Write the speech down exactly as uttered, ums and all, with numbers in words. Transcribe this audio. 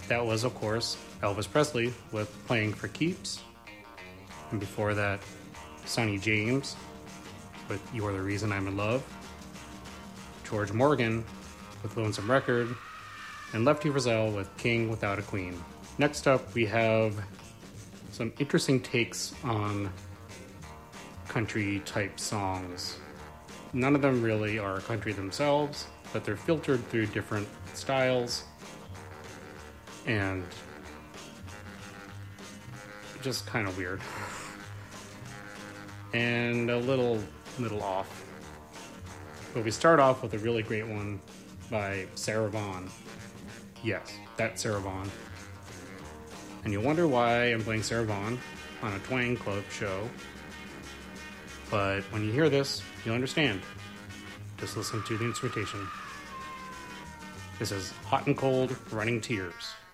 that was, of course, Elvis Presley with Playing for Keeps. And before that, Sonny James with You're the Reason I'm in Love. George Morgan with Lonesome Record. And Lefty Frizzell with King Without a Queen. Next up, we have some interesting takes on country-type songs. None of them really are country themselves, but they're filtered through different styles and just kind of weird and a little little off. But we start off with a really great one by Sarah Vaughan. Yes, that's Sarah Vaughan. And you'll wonder why I'm playing Sarah Vaughan on a Twang Club show. But when you hear this, you'll understand. Just listen to the instrumentation. This is Hot and Cold Running Tears.